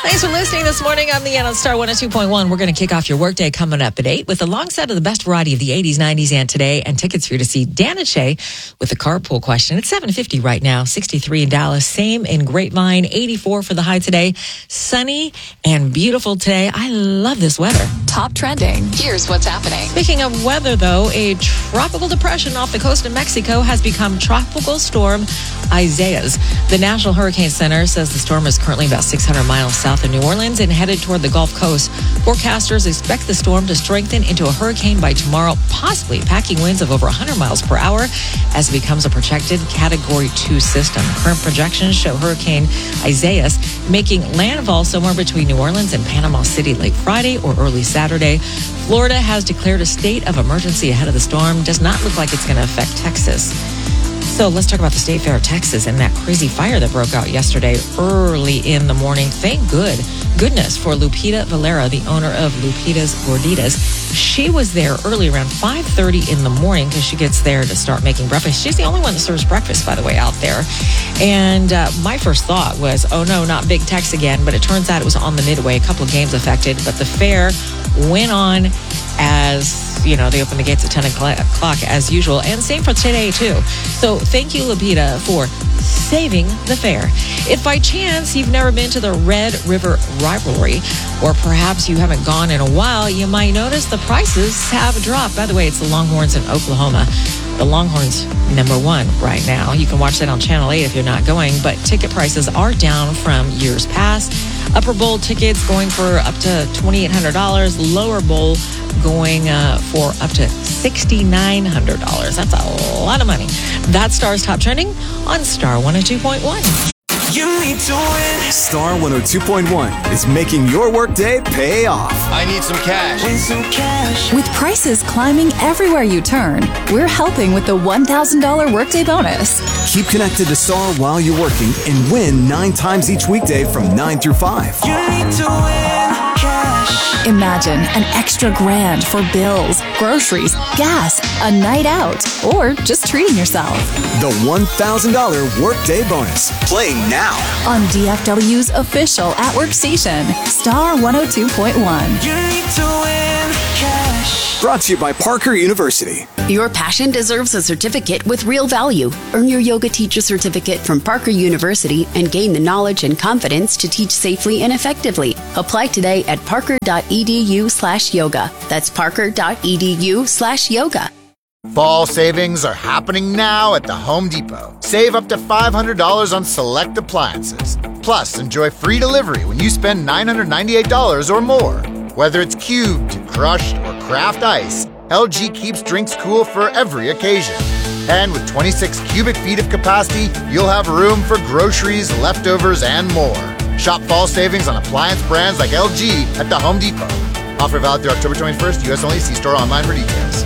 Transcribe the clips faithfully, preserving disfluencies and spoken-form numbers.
Thanks for listening this morning. I'm Leanne on Star one oh two point one. We're going to kick off your workday coming up at eight with a long set of the best variety of the eighties, nineties, and today, and tickets for you to see Dan and Shay with the carpool question. It's seven fifty right now, sixty-three in Dallas, same in Grapevine, eighty-four for the high today. Sunny and beautiful today. I love this weather. Top trending. Here's what's happening. Speaking of weather, though, a tropical depression off the coast of Mexico has become Tropical Storm Isaias. The National Hurricane Center says the storm is currently about six hundred miles south of New Orleans and headed toward the Gulf Coast. Forecasters expect the storm to strengthen into a hurricane by tomorrow, possibly packing winds of over one hundred miles per hour as it becomes a projected Category two system. Current projections show Hurricane Isaias making landfall somewhere between New Orleans and Panama City late Friday or early Saturday. Florida has declared a state of emergency ahead of the storm. Does not look like it's going to affect Texas. So let's talk about the State Fair of Texas and that crazy fire that broke out yesterday early in the morning. Thank good goodness for Lupita Valera, the owner of Lupita's Gorditas. She was there early around five thirty in the morning because she gets there to start making breakfast. She's the only one that serves breakfast, by the way, out there. And uh, my first thought was, oh no, not Big Tex again. But it turns out it was on the Midway, a couple of games affected. But the fair went on as, you know, they opened the gates at ten o'clock as usual. And same for today, too. So thank you, Lupita, for saving the fair. If by chance you've never been to the Red River Rivalry, or perhaps you haven't gone in a while, you might notice the prices have dropped. By the way, it's the Longhorns in Oklahoma. The Longhorns, number one right now. You can watch that on Channel eight if you're not going, but ticket prices are down from years past. Upper Bowl tickets going for up to twenty-eight hundred dollars. Lower Bowl going uh, for up to six thousand nine hundred dollars. That's a lot of money. That's Star's Top Trending on Star one oh two point one. You need to win. Star one oh two point one is making your workday pay off. I need some cash. Win some cash. With prices climbing everywhere you turn, we're helping with the one thousand dollars workday bonus. Keep connected to Star while you're working and win nine times each weekday from nine through five. You need to win cash. Imagine an extra grand for bills, groceries, gas, a night out, or just treating yourself. The one thousand dollars workday bonus. Playing now. On D F W's official at work station, Star one oh two point one. You need to win cash. Brought to you by Parker University. Your passion deserves a certificate with real value. Earn your yoga teacher certificate from Parker University and gain the knowledge and confidence to teach safely and effectively. Apply today at parker.edu slash yoga. That's parker.edu slash yoga. Fall savings are happening now at the Home Depot. Save up to five hundred dollars on select appliances. Plus, enjoy free delivery when you spend nine hundred ninety-eight dollars or more. Whether it's cubed, crushed, or craft ice, L G keeps drinks cool for every occasion. And with twenty-six cubic feet of capacity, you'll have room for groceries, leftovers, and more. Shop fall savings on appliance brands like L G at the Home Depot. Offer valid through October twenty-first, U S only. See store online for details.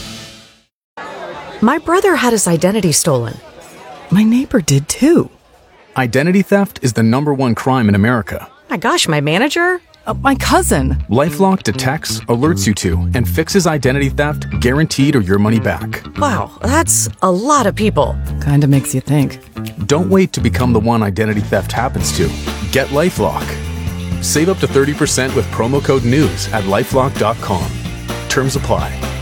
My brother had his identity stolen. My neighbor did too. Identity theft is the number one crime in America. My gosh, my manager? Uh, my cousin. LifeLock detects, alerts you to, and fixes identity theft guaranteed or your money back. Wow, that's a lot of people. Kinda makes you think. Don't wait to become the one identity theft happens to. Get LifeLock. Save up to thirty percent with promo code NEWS at lifelock dot com. Terms apply.